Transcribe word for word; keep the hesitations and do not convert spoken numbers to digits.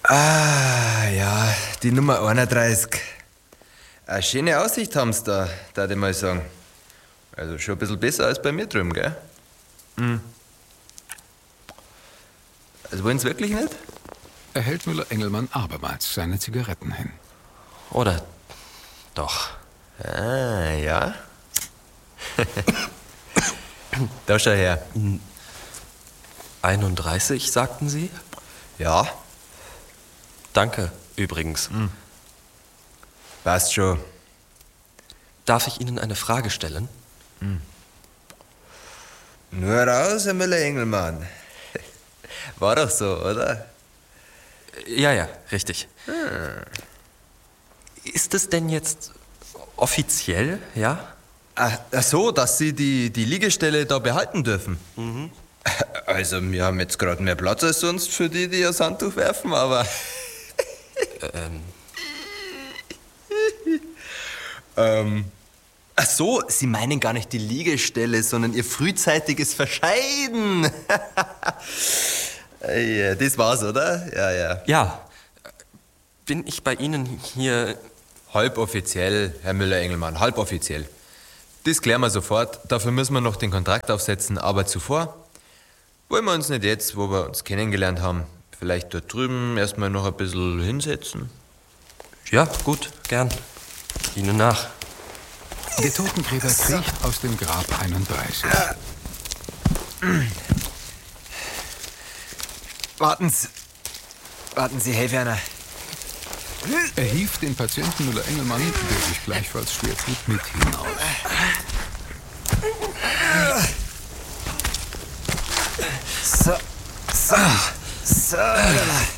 Ah, ja, die Nummer einunddreißig. Eine schöne Aussicht haben sie da, darf ich mal sagen. Also schon ein bisschen besser als bei mir drüben, gell? Mhm. Also wollen sie wirklich nicht? Er hält Müller-Engelmann abermals seine Zigaretten hin. Oder doch? Ah, ja. Da schau her. einunddreißig, sagten Sie? Ja, Danke, übrigens. passt schon. Darf ich Ihnen eine Frage stellen? Nur raus, Herr Müller-Engelmann. War doch so, oder? Ja, ja, richtig. Ist es denn jetzt offiziell, ja? Ach, ach so, dass Sie die, die Liegestelle da behalten dürfen. Mhm. Also, wir haben jetzt gerade mehr Platz als sonst für die, die ihr Handtuch werfen, aber... Ähm, ähm... Ach so, Sie meinen gar nicht die Liegestelle, sondern Ihr frühzeitiges Verscheiden. Ja, das war's, oder? Ja, ja. ja. Bin ich bei Ihnen hier... Halboffiziell, Herr Müller-Engelmann, halboffiziell. Das klären wir sofort. Dafür müssen wir noch den Kontrakt aufsetzen. Aber zuvor wollen wir uns nicht jetzt, wo wir uns kennengelernt haben, vielleicht dort drüben erstmal noch ein bisschen hinsetzen? Ja, gut, gern. Ihnen nach. Der Totengräber kriecht aus dem Grab einunddreißig. Warten Sie. Warten Sie, Herr Werner. Er hieft den Patienten Müller-Engelmann, der sich gleichfalls schwer tut, mit hinaus. So, so, so.